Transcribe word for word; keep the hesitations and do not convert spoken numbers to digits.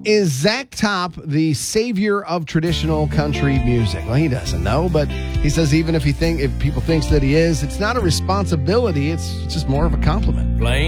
Is Zach Top the savior of traditional country music? Well, he doesn't know, but he says even if he think if people thinks that he is, it's not a responsibility. It's just more of a compliment. Plain